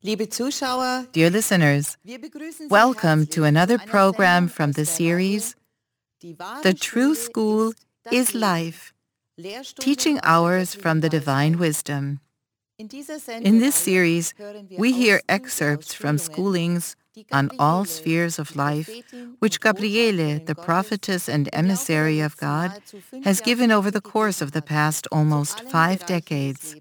Dear listeners, welcome to another program from the series The True School is Life, Teaching Hours from the Divine Wisdom. In this series, we hear excerpts from schoolings on all spheres of life, which Gabriele, the prophetess and emissary of God, has given over the course of the past almost 5 decades.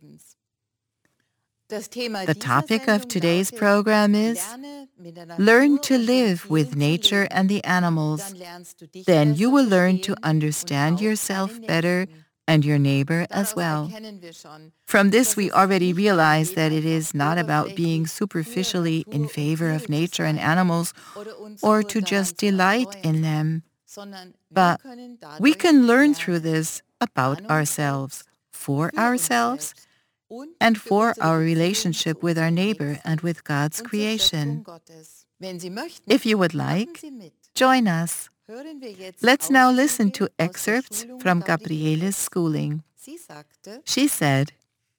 The topic of today's program is Learn to live with nature and the animals. Then you will learn to understand yourself better and your neighbor as well. From this, we already realize that it is not about being superficially in favor of nature and animals or to just delight in them, but we can learn through this about ourselves, for ourselves, and for our relationship with our neighbor and with God's creation. If you would like, join us. Let's now listen to excerpts from Gabriele's schooling. She said,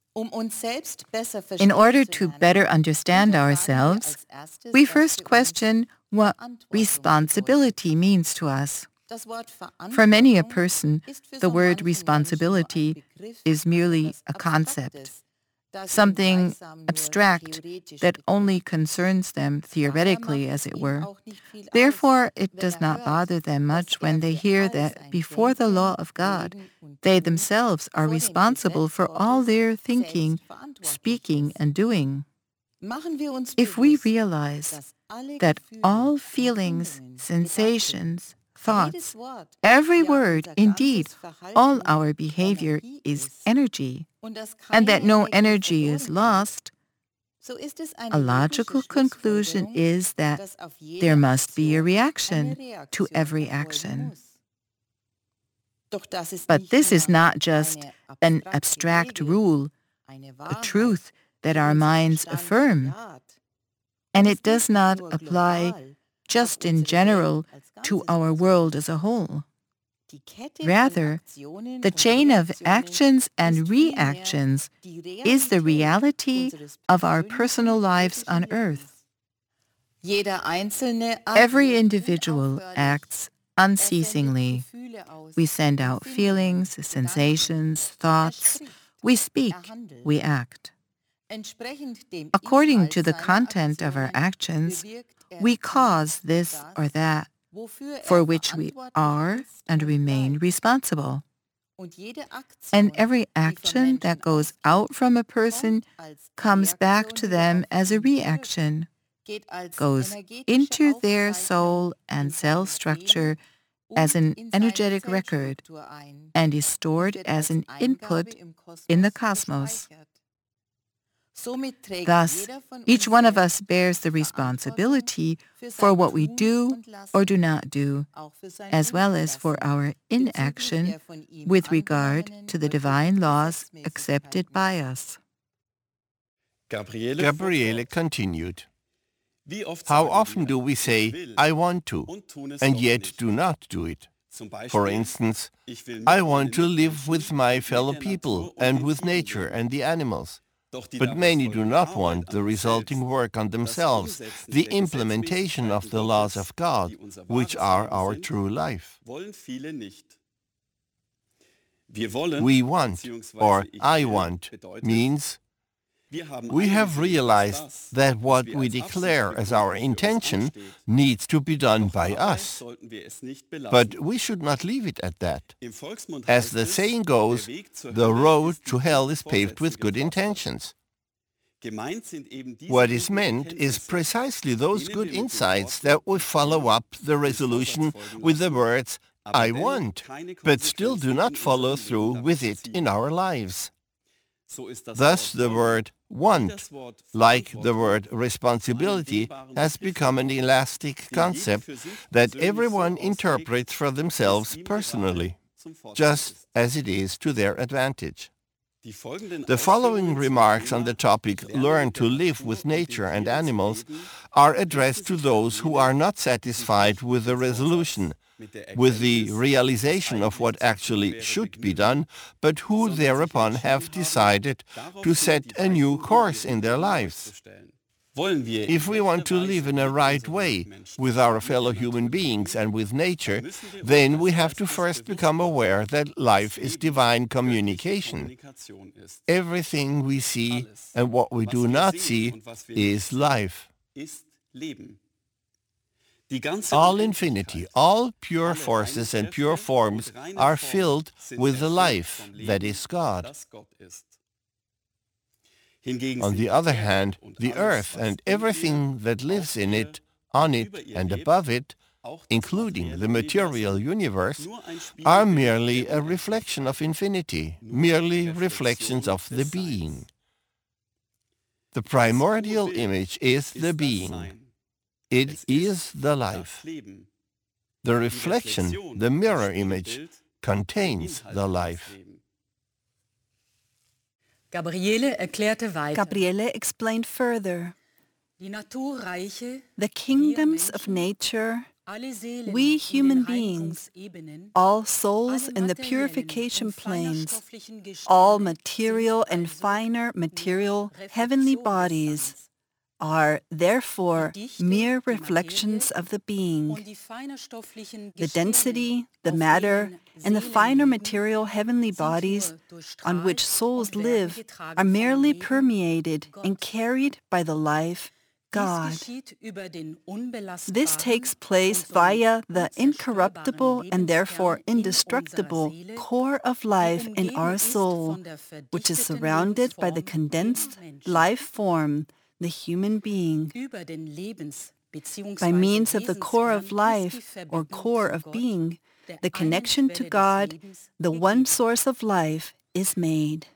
in order to better understand ourselves, we first question what responsibility means to us. For many a person, the word responsibility is merely a concept, something abstract that only concerns them theoretically, as it were. Therefore, it does not bother them much when they hear that before the law of God, they themselves are responsible for all their thinking, speaking, and doing. If we realize that all feelings, sensations, thoughts, every word, indeed, all our behavior is energy, and that no energy is lost, a logical conclusion is that there must be a reaction to every action. But this is not just an abstract rule, a truth that our minds affirm, and it does not apply just in general to our world as a whole. Rather, the chain of actions and reactions is the reality of our personal lives on earth. Every individual acts unceasingly. We send out feelings, sensations, thoughts. We speak, we act. According to the content of our actions, we cause this or that, for which we are and remain responsible. And every action that goes out from a person comes back to them as a reaction, goes into their soul and cell structure as an energetic record, and is stored as an input in the cosmos. Thus, each one of us bears the responsibility for what we do or do not do, as well as for our inaction with regard to the divine laws accepted by us. Gabriele continued. How often do we say, I want to, and yet do not do it? For instance, I want to live with my fellow people and with nature and the animals. But many do not want the resulting work on themselves, the implementation of the laws of God, which are our true life. We want, or I want, means we have realized that what we declare as our intention needs to be done by us. But we should not leave it at that. As the saying goes, the road to hell is paved with good intentions. What is meant is precisely those good insights that we follow up the resolution with the words, I want, but still do not follow through with it in our lives. Thus the word want, like the word responsibility, has become an elastic concept that everyone interprets for themselves personally, just as it is to their advantage. The following remarks on the topic Learn to live with nature and animals are addressed to those who are not satisfied with the resolution, with the realization of what actually should be done, but who thereupon have decided to set a new course in their lives. If we want to live in a right way with our fellow human beings and with nature, then we have to first become aware that life is divine communication. Everything we see and what we do not see is life. All infinity, all pure forces and pure forms are filled with the life that is God. On the other hand, the earth and everything that lives in it, on it and above it, including the material universe, are merely a reflection of infinity, merely reflections of the being. The primordial image is the being. It is the life. The reflection, the mirror image, contains the life. Gabriele erklärte weiter. Gabriele explained further. The kingdoms of nature, we human beings, all souls in the purification planes, all material and finer material heavenly bodies, are therefore mere reflections of the being. The density, the matter, and the finer material heavenly bodies on which souls live are merely permeated and carried by the life, God. This takes place via the incorruptible and therefore indestructible core of life in our soul, which is surrounded by the condensed life form, the human being. By means of the core of life, or core of being, the connection to God, the one source of life, is made.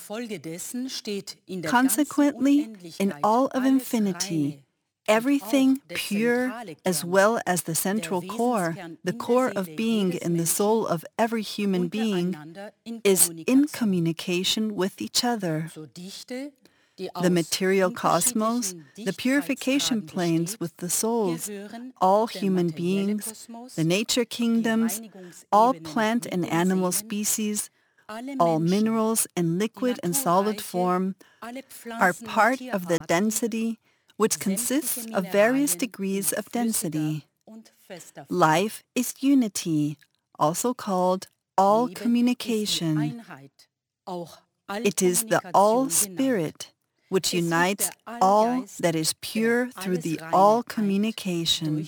Consequently, in all of infinity, everything pure, as well as the central core, the core of being in the soul of every human being, is in communication with each other. The material cosmos, the purification planes with the souls, all human beings, the nature kingdoms, all plant and animal species, all minerals in liquid and solid form, are part of the density, which consists of various degrees of density. Life is unity, also called all communication. It is the all-spirit, which unites all that is pure through the all-communication.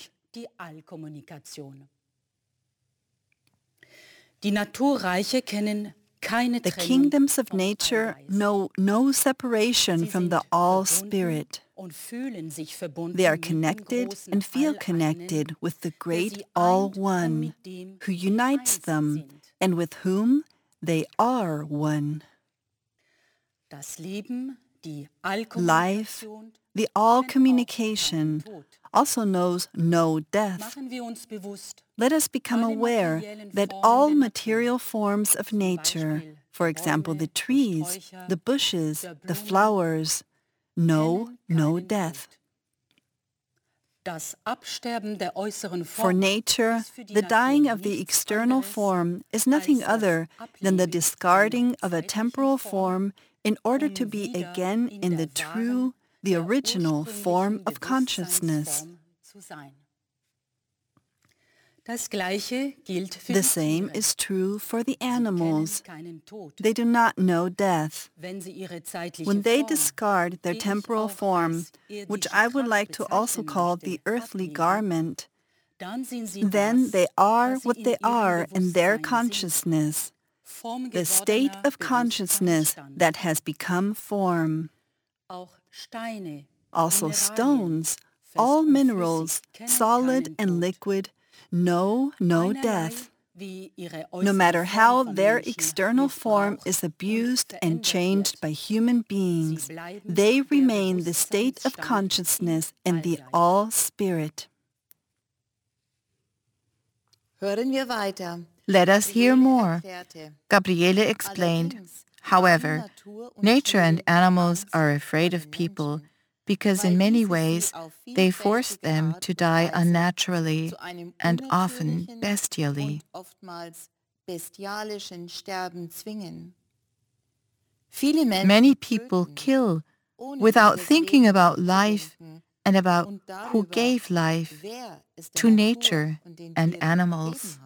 The kingdoms of nature know no separation from the all-spirit. They are connected and feel connected with the great All-One, who unites them and with whom they are one. Life, the all-communication, also knows no death. Let us become aware that all material forms of nature, for example the trees, the bushes, the flowers, know no death. For nature, the dying of the external form is nothing other than the discarding of a temporal form in order to be again in the true, the original form of consciousness. The same is true for the animals. They do not know death. When they discard their temporal form, which I would like to also call the earthly garment, then they are what they are in their consciousness, the state of consciousness that has become form. Also stones, all minerals, solid and liquid, know no death. No matter how their external form is abused and changed by human beings, they remain the state of consciousness in the All-Spirit. Let us hear more. Gabriele explained, however, nature and animals are afraid of people because in many ways they force them to die unnaturally and often bestially. Many people kill without thinking about life and about who gave life to nature and animals.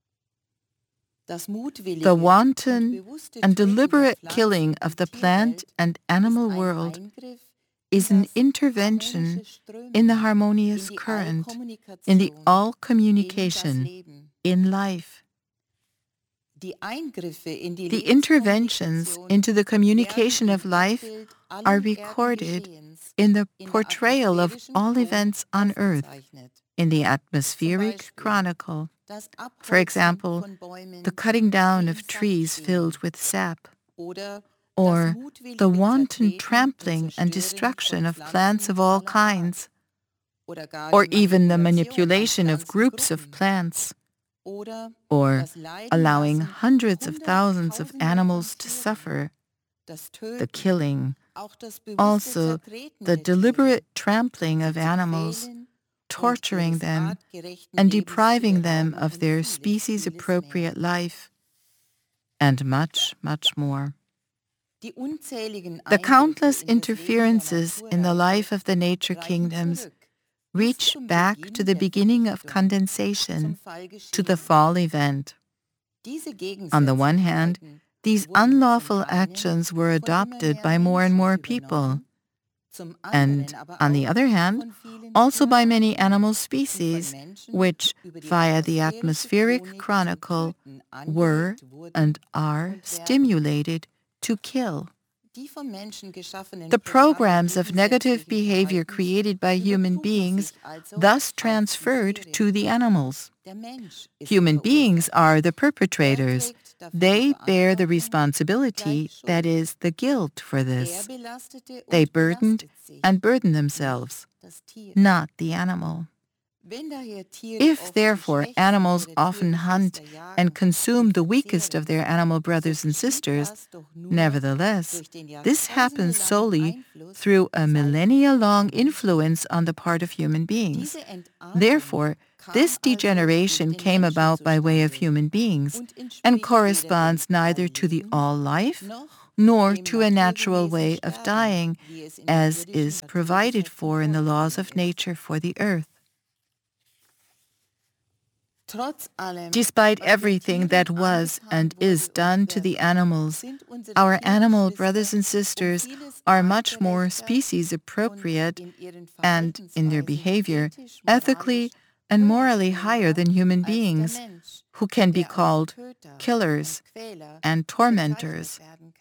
The wanton and deliberate killing of the plant and animal world is an intervention in the harmonious current, in the all-communication, in life. The interventions into the communication of life are recorded in the portrayal of all events on Earth, in the atmospheric chronicle. For example, the cutting down of trees filled with sap, or the wanton trampling and destruction of plants of all kinds, or even the manipulation of groups of plants, or allowing hundreds of thousands of animals to suffer, the killing, also the deliberate trampling of animals, torturing them and depriving them of their species-appropriate life, and much, much more. The countless interferences in the life of the nature kingdoms reach back to the beginning of condensation, to the fall event. On the one hand, these unlawful actions were adopted by more and more people, and on the other hand, also by many animal species, which, via the atmospheric chronicle, were and are stimulated to kill. The programs of negative behavior created by human beings thus transferred to the animals. Human beings are the perpetrators. They bear the responsibility, that is, the guilt for this. They burdened and burden themselves, not the animal. If, therefore, animals often hunt and consume the weakest of their animal brothers and sisters, nevertheless, this happens solely through a millennia-long influence on the part of human beings. Therefore, this degeneration came about by way of human beings and corresponds neither to the all-life nor to a natural way of dying, as is provided for in the laws of nature for the earth. Despite everything that was and is done to the animals, our animal brothers and sisters are much more species-appropriate and, in their behavior, ethically and morally higher than human beings, who can be called killers and tormentors.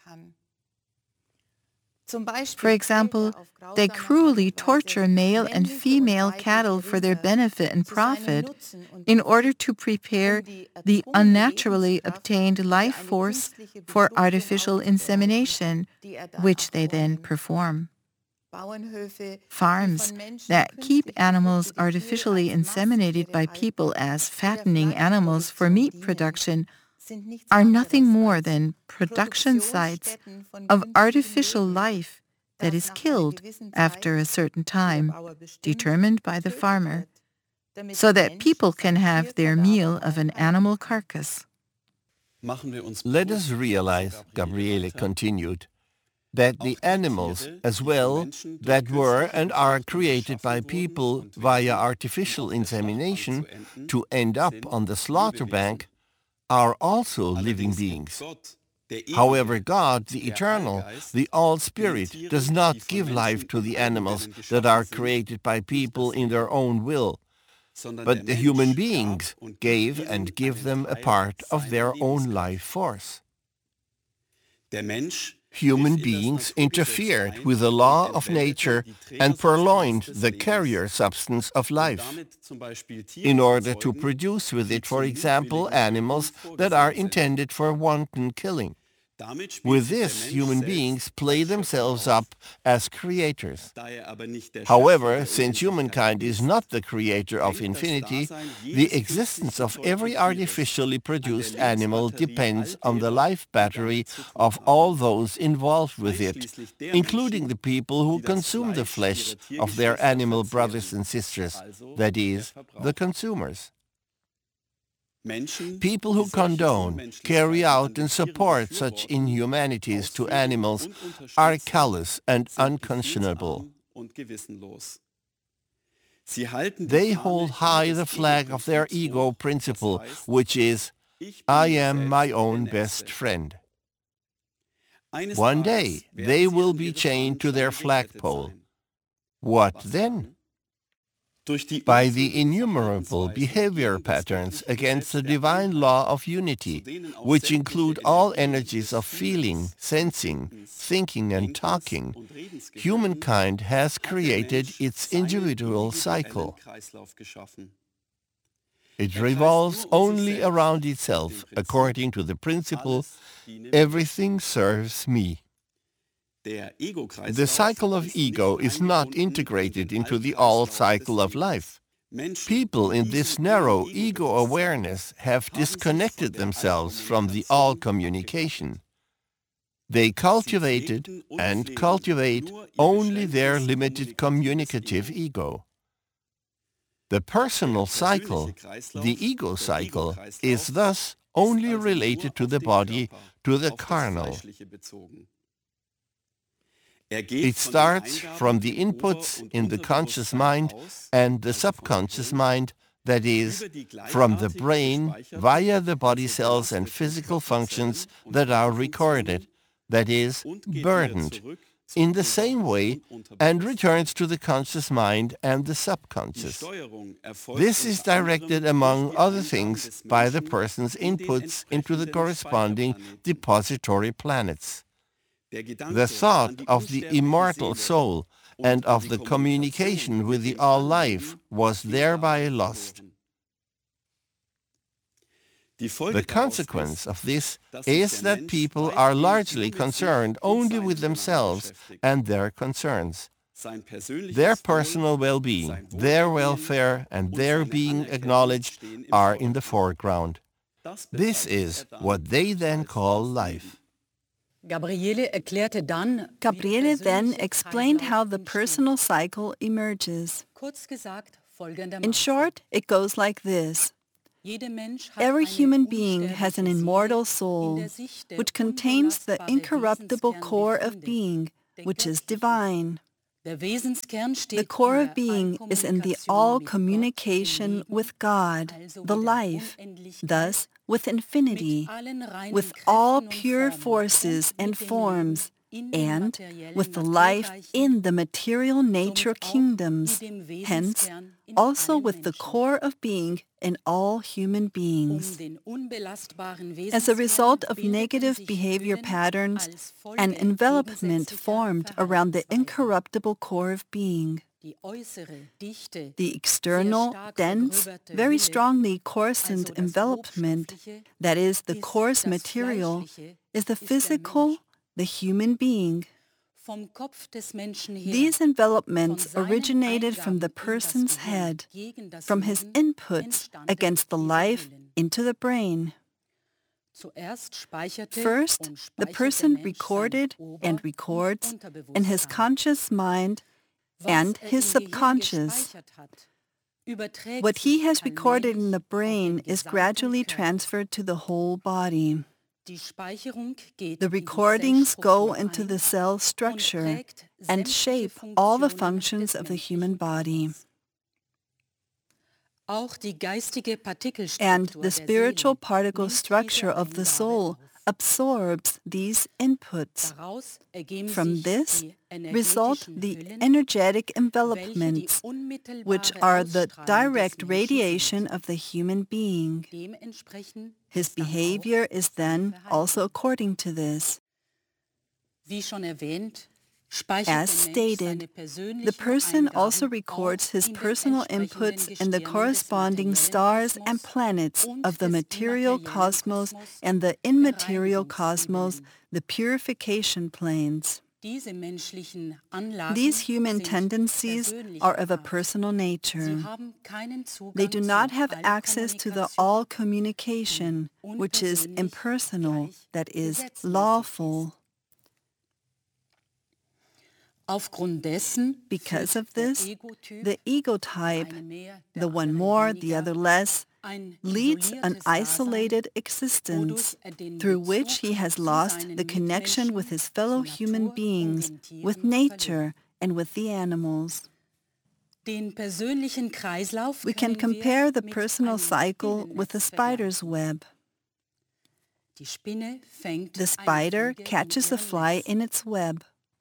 For example, they cruelly torture male and female cattle for their benefit and profit in order to prepare the unnaturally obtained life force for artificial insemination, which they then perform. Farms that keep animals artificially inseminated by people as fattening animals for meat production are nothing more than production sites of artificial life that is killed after a certain time, determined by the farmer, so that people can have their meal of an animal carcass. Let us realize, Gabriele continued, that the animals as well that were and are created by people via artificial insemination to end up on the slaughter bank are also living beings. However, God, the Eternal, the All-Spirit, does not give life to the animals that are created by people in their own will, but the human beings gave and give them a part of their own life force. Human beings interfered with the law of nature and purloined the carrier substance of life in order to produce with it, for example, animals that are intended for wanton killing. With this, human beings play themselves up as creators. However, since humankind is not the creator of infinity, the existence of every artificially produced animal depends on the life battery of all those involved with it, including the people who consume the flesh of their animal brothers and sisters, that is, the consumers. People who condone, carry out and support such inhumanities to animals are callous and unconscionable. They hold high the flag of their ego principle, which is, I am my own best friend. One day they will be chained to their flagpole. What then? By the innumerable behavior patterns against the divine law of unity, which include all energies of feeling, sensing, thinking and talking, humankind has created its individual cycle. It revolves only around itself according to the principle, everything serves me. The cycle of ego is not integrated into the all cycle of life. People in this narrow ego awareness have disconnected themselves from the all communication. They cultivated and cultivate only their limited communicative ego. The personal cycle, the ego cycle, is thus only related to the body, to the carnal. It starts from the inputs in the conscious mind and the subconscious mind, that is, from the brain via the body cells and physical functions that are recorded, that is, burdened, in the same way, and returns to the conscious mind and the subconscious. This is directed, among other things, by the person's inputs into the corresponding depository planets. The thought of the immortal soul and of the communication with the all-life was thereby lost. The consequence of this is that people are largely concerned only with themselves and their concerns. Their personal well-being, their welfare, and their being acknowledged are in the foreground. This is what they then call life. Gabriele then explained how the personal cycle emerges. In short, it goes like this. Every human being has an immortal soul, which contains the incorruptible core of being, which is divine. The core of being is in the all-communication with God, the life, thus with infinity, with all pure forces and forms, and with the life in the material nature kingdoms, hence also with the core of being in all human beings. As a result of negative behavior patterns, an envelopment formed around the incorruptible core of being. The external, dense, very strongly coarsened envelopment, that is, the coarse material, is the physical, the human being. These envelopments originated from the person's head, from his inputs against the life into the brain. First, the person recorded and records in his conscious mind and his subconscious. What he has recorded in the brain is gradually transferred to the whole body. The recordings go into the cell structure and shape all the functions of the human body. And the spiritual particle structure of the soul absorbs these inputs. From this result the energetic envelopments, which are the direct radiation of the human being. His behavior is then also according to this. As stated, the person also records his personal inputs in the corresponding stars and planets of the material cosmos and the immaterial cosmos, the purification planes. These human tendencies are of a personal nature. They do not have access to the all-communication, which is impersonal, that is, lawful. Because of this, the ego type, the one more, the other less, leads an isolated existence through which he has lost the connection with his fellow human beings, with nature, and with the animals. We can compare the personal cycle with a spider's web. The spider catches a fly in its web.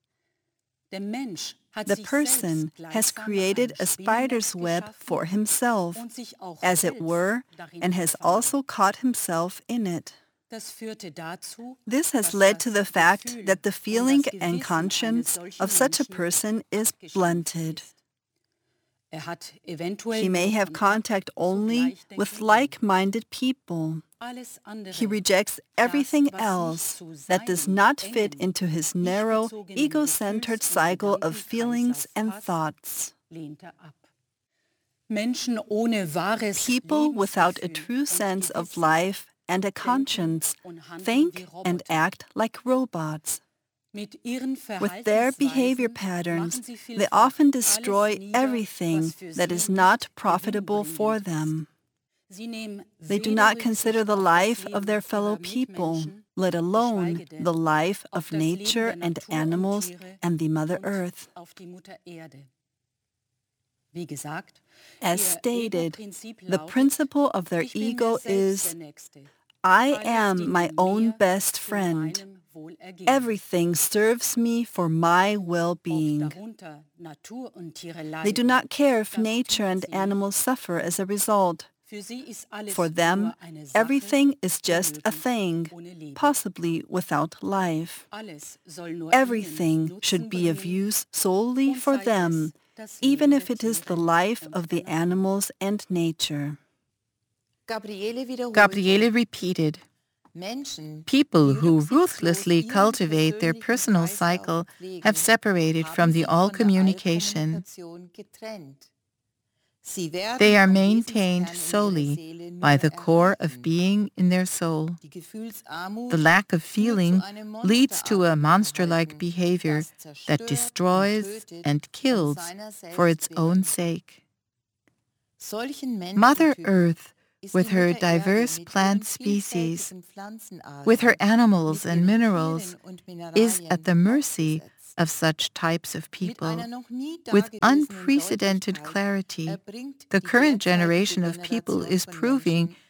The person has created a spider's web for himself, as it were, and has also caught himself in it. This has led to the fact that the feeling and conscience of such a person is blunted. He may have contact only with like-minded people. He rejects everything else that does not fit into his narrow, ego-centered cycle of feelings and thoughts. People without a true sense of life and a conscience think and act like robots. With their behavior patterns, they often destroy everything that is not profitable for them. They do not consider the life of their fellow people, let alone the life of nature and animals and the Mother Earth. As stated, the principle of their ego is, I am my own best friend. Everything serves me for my well-being. They do not care if nature and animals suffer as a result. For them, everything is just a thing, possibly without life. Everything should be of use solely for them, even if it is the life of the animals and nature. Gabriele repeated, people who ruthlessly cultivate their personal cycle have separated from the all-communication. They are maintained solely by the core of being in their soul. The lack of feeling leads to a monster-like behavior that destroys and kills for its own sake. Mother Earth, with her diverse plant species, with her animals and minerals, is at the mercy of such types of people. With unprecedented clarity, the current generation of people is proving